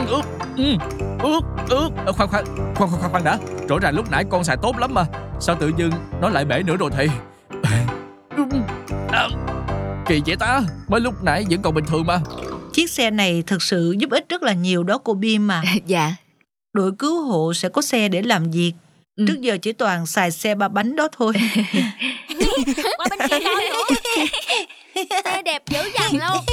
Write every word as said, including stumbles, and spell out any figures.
ướt. Ừ, ướt, ướt. Ờ, khoan, khoan, khoan, khoan, khoan đã. Rõ ràng lúc nãy con xài tốt lắm mà. Sao tự dưng nó lại bể nữa rồi thầy? À, kỳ vậy ta. Mới lúc nãy vẫn còn bình thường mà. Chiếc xe này thực sự giúp ích rất là nhiều đó cô Bim mà. Dạ. Đội cứu hộ sẽ có xe để làm việc. Ừ. Trước giờ chỉ toàn xài xe ba bánh đó thôi. Qua bên kia coi nữa. Xe đẹp dữ dằn luôn.